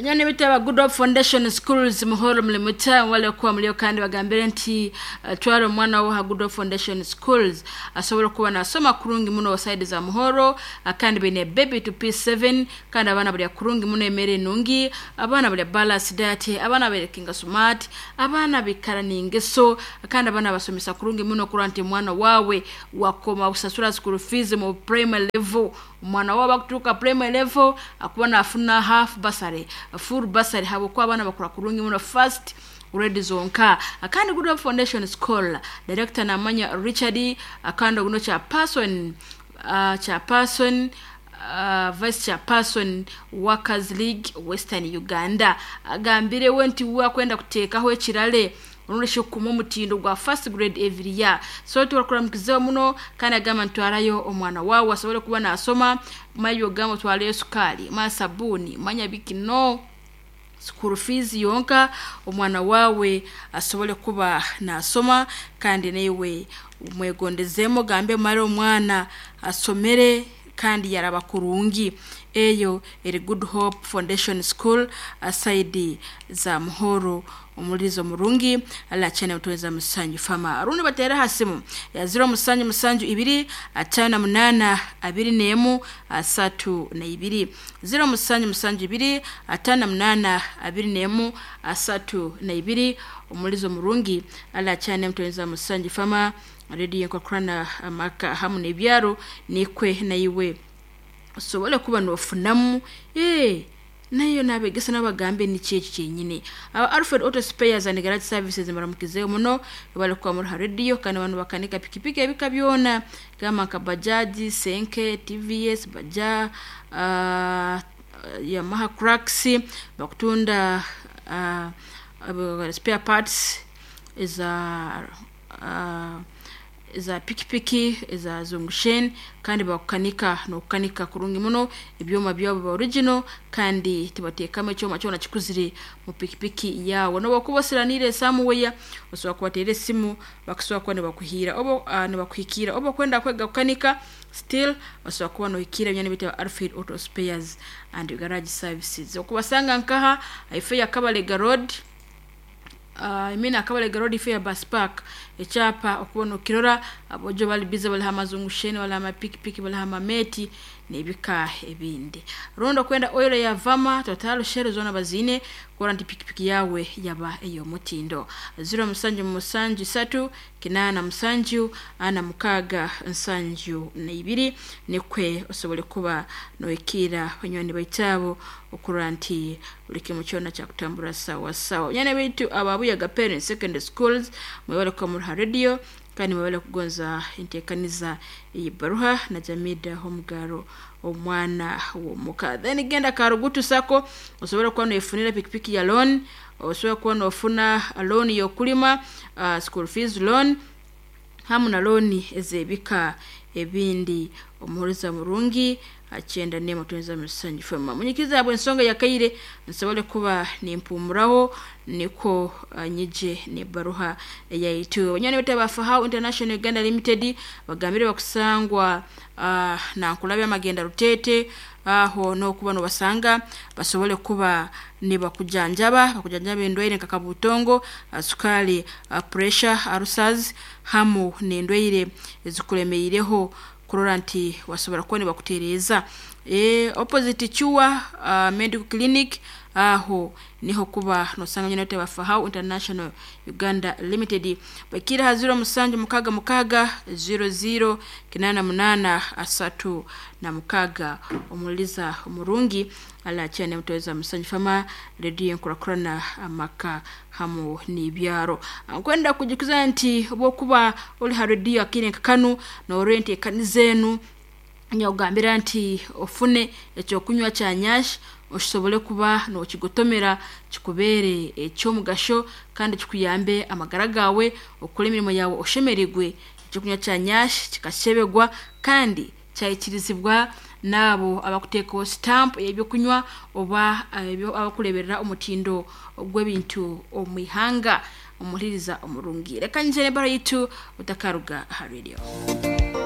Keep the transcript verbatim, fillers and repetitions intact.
Banyani bitaba Good Hope Foundation Schools muhoro mlimuta wale kuwa mlio kandi bagambire nti uh, twaro mwana wa Good Hope Foundation Schools asobora kuba nasoma kurungi muno side za muhoro akandi bene baby to P seven kandi abana bali kurungi muno emere nungi abana bali balance diet abana bali kinga smart abana bikara ningeso kandi abana basomesa kurungi muno kuranti mwana wawe wakoma usasura school fees mu primary level mwana wawe bakutuka primary level akubona afuna half basari full basari habo kwa abana bakura kurungi muno first Ready zonka akandi Good Hope Foundation School director na manya Richard akando guno cha person uh, cha person uh, vice chairperson Workers League Western Uganda agambire wenti wa kwenda kuteka ho ekirale onulisho kumu mutindo gwa first grade every year so tukora mkizewa muno kana gama ntwarayo omwana wawe asobole kuba na asoma mayo gama twale sukali ma sabuni manya bikino school fees yonka omwana wawe asobole kuba na asoma kandi newe umwegondezemo gambe mara omwana asomere kandi yaraba kurungi eyo eri Good Hope Foundation School aside za muhoro umulizo murungi ala chane utuweza musanju fama aruni batera hasimu ya zero musanju musanju ibiri atana munana abiri nemu asatu na ibiri zero musanju musanju ibiri atana munana abiri nemu asatu na ibiri umulizo murungi ala chane utuweza musanju fama ready kwa krana amaka hamu nebyaro nikwe na iwe so wale kuba nofunamu eh nayo nabegesa nabagambe ni chechi chenyine aba Alfred Auto Spares and Garage Services maramukizeo muno wale kwa muri radio kana bantu bakanika pikipiki bikabyona kama kabajaji senke T V S baja uh, Yamaha Crux bakutunda uh, spare parts is a uh, za pikipiki za zungushen kandi bakukanika no kukanika kurungi muno ebyoma byabo ba original kandi tibatekame cyo macho nakikuzire mu pikipiki yawo no bakubasiranire samuweya oswa kwatere simu bakuswa kwa ne bakuhira obo uh, ne bakuhikira obo kwenda kwega kukanika still oswa kwa no hikira byane bita Alfred Auto Spares and Garage Services okubasanga nkaha ife ya Kabalega Road Uh, imina kabale garodi fair bus park echapa okubono kirora abojo bali bize bali hamazungushene wala mapikipiki bali hamameti nebika ebindi rondo kwenda oil ya vama total share zona bazine koranti pikipiki yawe yaba eyo mutindo zero musanju musanju satu kinana musanju ana mukaga nsanju na ibiri nekwe osobole kuba noikira banyoni baitabo okuranti ulike muchona cha kutambura sawa sawa nyane bitu ababuya ga parents secondary schools mwebale kwa muri radio kandi mwebale kugonza intekaniza ibaruha na Jamida Homgaro omwana wo muka then genda karugutu sako osobora kwa no ifunira pikipiki ya loan osobora kwa no funa loan yo kulima uh, school fees loan hamu na loan ezebika ebindi omuhuriza murungi achenda nemo tuweza musanju fema munyikiza abo ensonga yakaire nsobole kuba nimpumuraho niko uh, nyije ne baruha yayitu nyane bitaba Fahau International Uganda Limited bagambire bakusangwa uh, na nkulabya magenda rutete aho no kuba no basanga basobole kuba ne bakujanjaba bakujanjaba endwaire kakabutongo asukali uh, pressure arusaz hamu ne ndwaire ezikulemeireho kuroranti wasobora kone bakutereza eh opposite chuwa uh, medical clinic aho niho kuba no sanga nyote ba Fahau International Uganda Limited bakira haziro musanju mukaga mukaga zero zero kinana munana asatu na mukaga omuliza omurungi ala cyane mutoweza musanju fama radio nkurakurana amaka hamu ni byaro kwenda kujikuza nti obo kuba oli radio akine kanu no oriente kanizenu nyogambira nti ofune ekyo kunywa cha nyash oshobole kuba no kigotomera kikubere ekyo mugasho kandi kikuyambe amagaragawe okulemirimo yawo oshemerigwe ekyo kunywa cha nyash kikashebegwa kandi cyayikirizibwa nabo abakuteka stamp ebyo kunywa oba ebyo abakuleberera omutindo ogwebintu omwihanga omuliriza omurungi reka njene bara yitu utakaruga ha radio.